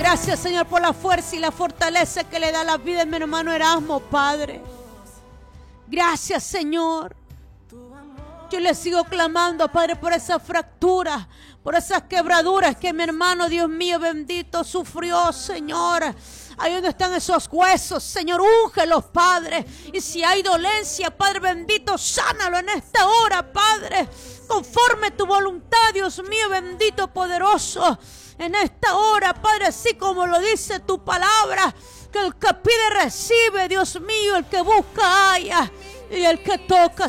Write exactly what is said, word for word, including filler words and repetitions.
Gracias, Señor, por la fuerza y la fortaleza que le da la vida a mi hermano Erasmo, Padre. Gracias, Señor. Yo le sigo clamando, Padre, por esas fracturas, por esas quebraduras que mi hermano, Dios mío, bendito, sufrió, Señor. Ahí donde están esos huesos, Señor, úngelos, Padre. Y si hay dolencia, Padre bendito, sánalo en esta hora, Padre. Conforme tu voluntad, Dios mío, bendito, poderoso. En esta hora, Padre, así como lo dice tu palabra, que el que pide recibe, Dios mío, el que busca halla, y el que toca